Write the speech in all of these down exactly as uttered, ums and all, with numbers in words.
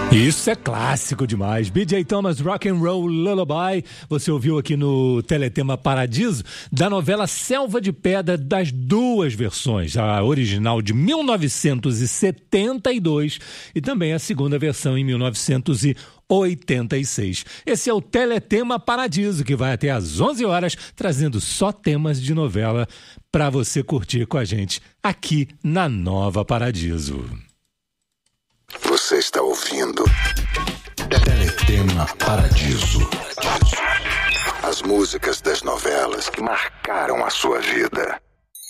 Isso é clássico demais. B J Thomas, Rock and Roll Lullaby. Você ouviu aqui no Teletema Paradiso, da novela Selva de Pedra, das duas versões, a original de mil novecentos e setenta e dois e também a segunda versão em mil novecentos e oitenta e seis. Esse é o Teletema Paradiso, que vai até às onze horas, trazendo só temas de novela para você curtir com a gente aqui na Nova Paradiso. Você está ouvindo Teletema Paradiso. As músicas das novelas que marcaram a sua vida.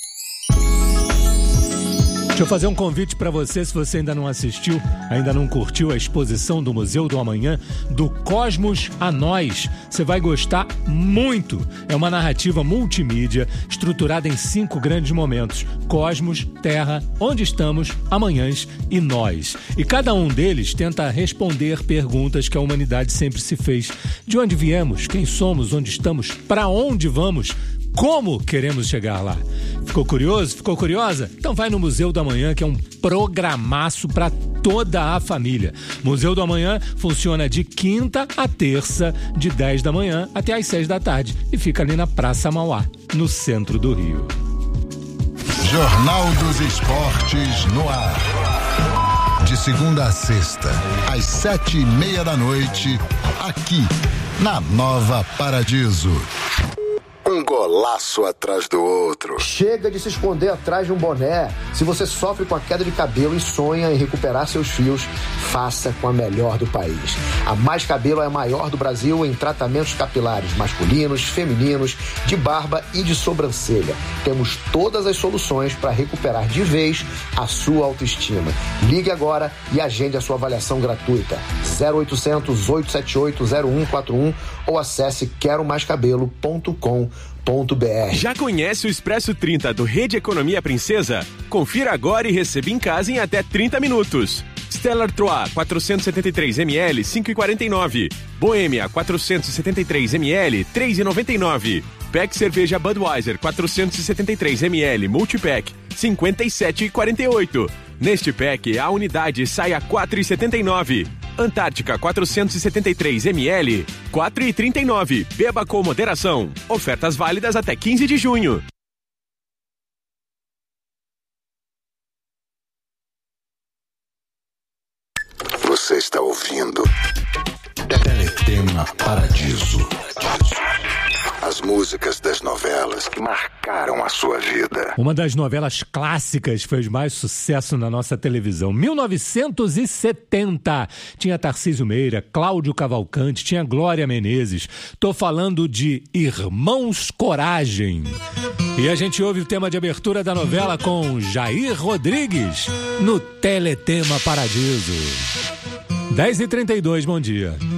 Deixa eu fazer um convite para você, se você ainda não assistiu, ainda não curtiu a exposição do Museu do Amanhã, do Cosmos a Nós. Você vai gostar muito. É uma narrativa multimídia, estruturada em cinco grandes momentos: Cosmos, Terra, Onde Estamos, Amanhãs e Nós. E cada um deles tenta responder perguntas que a humanidade sempre se fez. De onde viemos? Quem somos? Onde estamos? Para onde vamos? Como queremos chegar lá? Ficou curioso? Ficou curiosa? Então vai no Museu do Amanhã, que é um programaço para toda a família. Museu do Amanhã funciona de quinta a terça, de dez da manhã até às seis da tarde. E fica ali na Praça Mauá, no centro do Rio. Jornal dos Esportes no ar. De segunda a sexta, às sete e meia da noite, aqui na Nova Paradiso. Um golaço atrás do outro. Chega de se esconder atrás de um boné. Se você sofre com a queda de cabelo e sonha em recuperar seus fios, faça com a melhor do país. A Mais Cabelo é a maior do Brasil em tratamentos capilares masculinos, femininos, de barba e de sobrancelha. Temos todas as soluções para recuperar de vez a sua autoestima. Ligue agora e agende a sua avaliação gratuita. zero oitocentos, oito sete oito, zero um quatro um ou acesse quero mais cabelo ponto com ponto b r. Já conhece o Expresso trinta do Rede Economia Princesa? Confira agora e receba em casa em até trinta minutos. Stella Artois quatrocentos e setenta e três mililitros, cinco reais e quarenta e nove centavos. Boêmia quatrocentos e setenta e três mililitros, três reais e noventa e nove centavos. Pack Cerveja Budweiser quatrocentos e setenta e três mililitros, Multipack, cinquenta e sete reais e quarenta e oito centavos. Neste pack, a unidade sai a quatro reais e setenta e nove centavos. Antártica quatrocentos e setenta e três mililitros, quatro reais e trinta e nove centavos. Beba com moderação. Ofertas válidas até quinze de junho. Você está ouvindo Teletema Paradiso. As músicas das novelas que marcaram a sua vida. Uma das novelas clássicas fez mais sucesso na nossa televisão. mil novecentos e setenta. Tinha Tarcísio Meira, Cláudio Cavalcante, tinha Glória Menezes. Tô falando de Irmãos Coragem. E a gente ouve o tema de abertura da novela com Jair Rodrigues no Teletema Paradiso. dez e trinta e dois, bom dia.